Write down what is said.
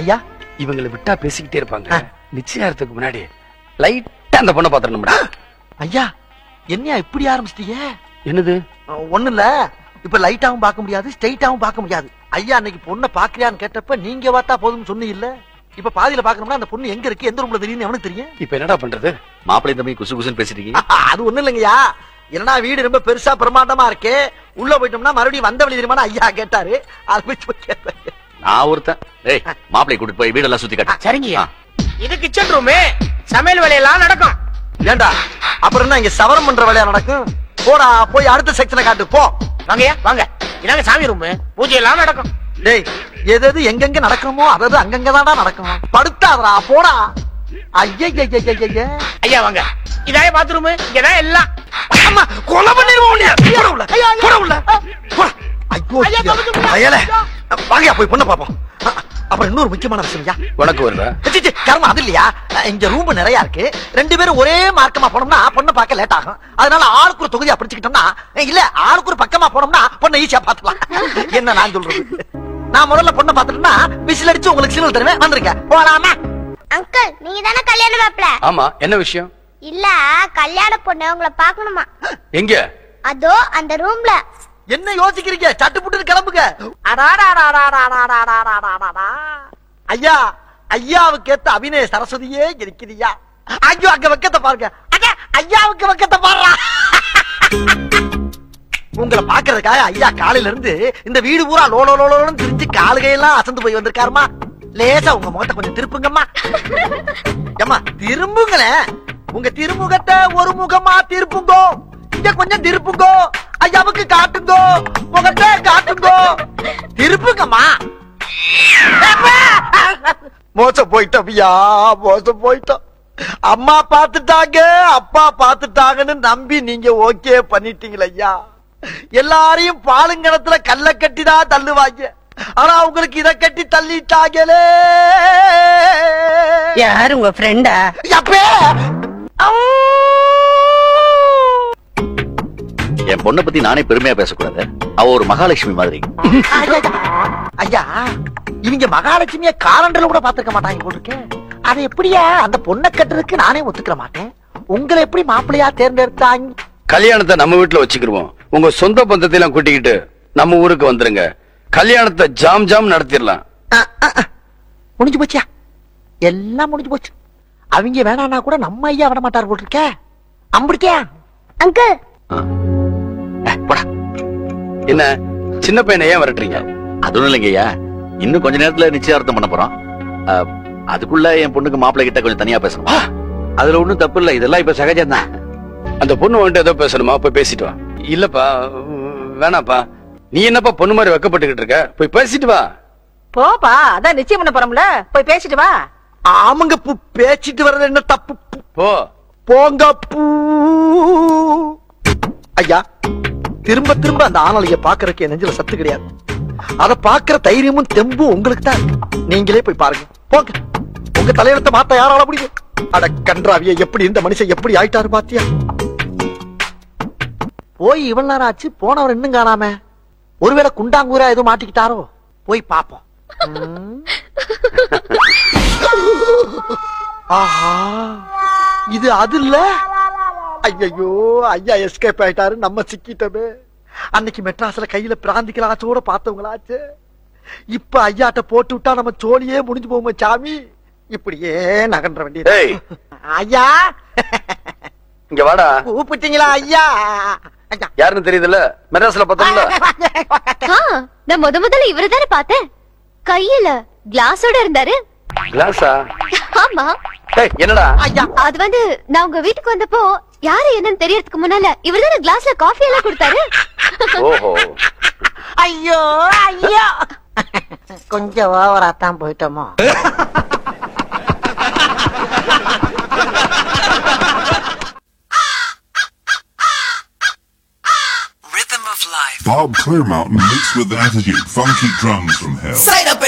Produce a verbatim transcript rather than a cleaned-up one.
ஐயா இவங்களை விட்டா பேசிக்கிட்டே இருப்பாங்க. நிச்சயத்துக்கு முன்னாடி லைட்டா அந்த பொண்ணை பாத்துறணும்டா. ஐயா என்னையா இப்படி ஆரம்பிச்சிட்டீங்க? என்னது? ஒண்ணு இல்ல, இப்ப லைட்டாவும் பார்க்க முடியாது, ஸ்ட்ரைட்டாவும் பார்க்க முடியாது. ஐயா அன்னைக்கு பொண்ணை பாக்குறியான்னு கேட்டப்ப நீங்க பார்த்தா போதும்னு சொன்னீங்க இல்ல, இப்ப பாதியில பாக்கணும்னா அந்த பொண்ணு எங்க இருக்கு, எந்த ரூம்ல தெரியும் அவனுக்கு தெரியும். இப்ப என்னடா பண்றது? மாப்பிள்ளை தம்பி குசு குசுன்னு பேசிட்டீங்க. அது ஒண்ணு இல்லைங்கய்யா, என்னன்னா வீடு ரொம்ப பெருசா பிரமாண்டமா இருக்கு, உள்ள போயிட்டோம்னா மறுபடியும் வந்த வழி தெரியுமா ஐயா கேட்டாரு. நான் ஒருத்தன் மாப்பிள்ளை கூட்டிட்டு போய் வீடெல்லாம் சுத்தி காட்டு. சரிங்கய்யா. இது கிச்சன் ரூம், சமையல் வேலையெல்லாம் நடக்கும். ஏண்டா அப்புறம் என்ன இங்க சவரம் பண்ற வேலையா நடக்கும்? போடா போய் அடுத்த செக்ஷனை காட்டு போ. வாங்கய்யா வாங்க, இதாங்க சாமி ரூம், பூஜை எல்லாம் நடக்கும். டேய் எது எது எங்கெங்க நடக்கணுமோ அதாவது அங்கங்கதான்டா நடக்கும். படுத்தாதடா போடா. ஐயா ஐயா வாங்க, இதாய பாத்ரூம், இங்கதான் எல்லாம். அம்மா கொலை பண்ணிடுவோம் நீ. போடா உள்ள, போடா உள்ள, போடா. ஐயோ ஐயல வாங்கயா போய் பொண்ணை பாப்போம். அப்புறம் இன்னொரு முக்கியமான விஷயம்யா. உனக்கு வருதா? கர்மம் அது இல்லையா, இங்க ரூம் நிறைய இருக்கு, ரெண்டு பேரும் ஒரே மார்க்கமா போனோம்னா பொண்ணை பார்க்க லேட் ஆகும். அதனால ஆளுக்கு ஒரு தொகுதியா பிடிச்சுக்கிட்டோம்னா, இல்ல ஆளுக்கு ஒரு பக்கமா போனோம்னா பொண்ணை ஈஸியா பாத்துக்கலாம். என்ன நான் சொல்றது, நான் முதல்ல பொண்ணை பாத்துட்டேன்னா விசில் அடிச்சு உங்களுக்கு சிக்னல் தருவேன், வந்துருங்க போலாமா? அங்கிள் நீங்க தானே கல்யாண மாப்பிள்ள? ஆமா, என்ன விஷயம்? இல்ல கல்யாண பொண்ணு உங்களை பாக்கணுமா. எங்க? அதோ அந்த ரூம்ல. என்ன யோசிக்கிறீங்க, சட்டு புட்டு கிளம்புங்க. ஐயா ஐயாவுக்கு ஏத்த அபிநய சரஸ்வதியே இருக்கிறியா. ஐயோ அங்க வெக்கத்தை பாருங்க, ஐயாவுக்கு வெக்கத்தை பாருடா. உங்களை பாக்குறதுக்காக ஐயா காலையில இருந்து இந்த வீடு பூரா லோலோ லோலோன்னு திரிஞ்சு காலுகையெல்லாம் அசந்து போய் வந்திருக்காருமா. லேசா உங்க முகத்தை கொஞ்சம் திருப்புங்கம்மா. ஏம்மா திரும்புங்களேன், உங்க திருமுகத்தை ஒரு முகமா திருப்புங்கோ, இங்க கொஞ்சம் திருப்புங்கோ, ஐயாவுக்கு காட்டுங்கோ, முகத்தை காட்டுங்கோ, திருப்புங்கம்மா. மோசம் போயிட்டோம் ஐயா, மோசம் போயிட்டோம். அம்மா பாத்துட்டாங்க அப்பா பாத்துட்டாங்கன்னு நம்பி நீங்க ஓகே பண்ணிட்டீங்களா ஐயா. எல்லாரையும் பாலுங்கணத்துல கல்ல கட்டிதான் தள்ளுவாங்க, ஆனா உங்களுக்கு இத கட்டி தள்ளிட்டாங்களே. யாரு உங்க ஃப்ரெண்டா? அப்பே என் பொண்ணை பத்தி நானே பெருமையா பேசக்கூடாது, அவ ஒரு மகாலட்சுமி மாதிரி. ஐயா இவங்க மகாலட்சுமிய காலண்டர்ல கூட பாத்துக்க மாட்டாங்க போட்டிருக்கேன். அதை எப்படியா அந்த பொண்ணை கட்டுறதுக்கு நானே ஒத்துக்கிற மாட்டேன். உங்களை எப்படி மாப்பிள்ளையா தேர்ந்தெடுத்தாங்க? கல்யாணத்தை நம்ம வீட்டுல வச்சுக்கிருவோம், உங்க சொந்த பந்தத்தை எல்லாம் கூட்டிக்கிட்டு நம்ம ஊருக்கு வந்துருங்க, கல்யாணத்தை ஜாம் ஜாம் நடத்திடலாம். முடிஞ்சு போச்சியா, எல்லாம் முடிஞ்சு போச்சு. அவங்க வேணான்னா கூட நம்ம ஐயா விட மாட்டார் போட்டிருக்க. அம்பிடிக்கா அங்கிள். என்ன சின்ன பையனை ஏன் விரட்டுறீங்க? அதுவும் இல்லைங்கய்யா, இன்னும் கொஞ்ச நேரத்துல நிச்சயார்த்தம் பண்ண போறோம். அதுக்குள்ள என் பொண்ணுக்கு மாப்பிள்ளை கிட்ட கொஞ்சம் தனியா பேசணும். அதுல ஒண்ணும் தப்பு இல்ல, இதெல்லாம் இப்ப சகஜம் தான். அந்த பொண்ணு வந்துட்டு ஏதோ பேசணுமா, போய் பேசிட்டு வா. இல்லப்பா வேணாப்பா, நீ என்னப்பா பொண்ணு மாதிரி வெக்கப்பட்டுக்கிட்டு இருக்க, போய் பேசிட்டு வா. போப்பா, அதான் நிச்சயம் பண்ண போறோம்ல, போய் பேசிட்டு வா. ஆமாங்க பூ, பேசிட்டு வர்றது என்ன தப்பு? போ போங்க பூ. ஐயா திரும்ப திரும்ப அந்த ஆணலைய பாக்குறதுக்கு என் நெஞ்சில சத்து கிடையாது. அத பாக்குற தைரியமும் தெம்பும் உங்களுக்கு தான். நீங்களே போய் பாருங்க போங்க. உங்க தலையெழுத்த மாத்த யாரால முடியும்? அட கன்றாவிய, எப்படி இந்த மனுஷன் எப்படி ஆயிட்டாரு பாத்தியா? போய் இவ்வளவு நேரம் ஆச்சு, போனவர் இன்னும் காணாம. ஒருவேளை குண்டாங்கூரா எதுவும் மாட்டிக்கிட்டாரோ, போய் பாப்போம். ஆஹா இது அது இல்ல. ஐயோ ஐயா எஸ்கேப் ஆயிட்டாரு, நம்ம சிக்கிட்டோமே. அன்னைக்கு மெட்ராஸ்ல கையில பிராந்திகளாச்சோட பார்த்தவங்களாச்சு. இப்ப ஐயாட்ட போட்டு விட்டா நம்ம சோழியே முடிஞ்சு போவோம் சாமி. இப்படியே நகன்ற வேண்டியது. ஐயா இங்க வாடா. கூப்பிட்டீங்களா ஐயா? யாருன்னு தெரியுதுல்ல, மெட்ராஸ்ல பார்த்தோம்ல. நான் முத முதல்ல இவருதானே பார்த்தேன், கையில கிளாஸோட இருந்தாரு. கிளாஸா? ஆமா. என்னடா? அது வந்து நான் உங்க வீட்டுக்கு வந்தப்போ யாரு என்னன்னு தெரியறதுக்கு முன்னால இவர்தானே கிளாஸ்ல காஃபி எல்லாம் கொடுத்தாரு. ஓஹோ. ஐயோ ஐயோ, கொஞ்சம் ஓவரா தான் போயிட்டோமோ. Bob Clearmountain mixed with attitude, funky drums from hell.